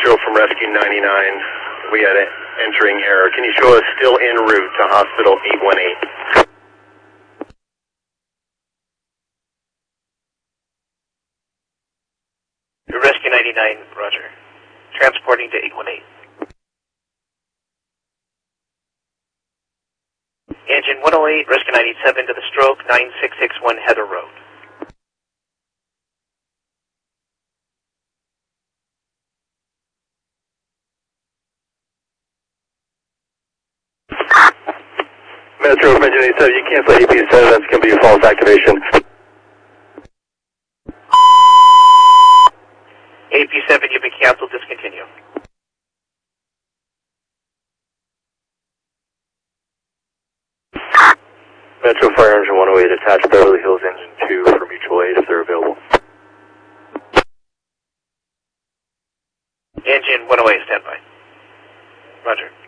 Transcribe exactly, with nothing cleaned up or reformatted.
Metro from Rescue ninety-nine. We had an entering error. Can you show us still en route to Hospital eight one eight? Rescue ninety-nine, roger. Transporting to eight one eight. Engine one oh eight, Rescue ninety-seven to the stroke, nine six six one Heather Road. Metro from Engine eighty-seven, you cancel A P seven, that's going to be a false activation. A P seven, you've been canceled, discontinue. Metro Fire Engine one oh eight, attach Beverly Hills Engine two for mutual aid if they're available. Engine one oh eight, standby. Roger.